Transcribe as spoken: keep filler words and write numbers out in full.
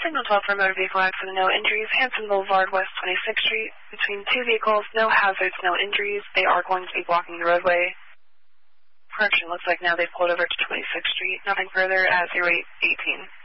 Signal twelve for motor vehicle accident, no injuries. Hanson Boulevard, West twenty-sixth Street. Between two vehicles, no hazards, no injuries. They are going to be blocking the roadway. Correction, looks like now they've pulled over to twenty-sixth Street. Nothing further at zero eight eighteen.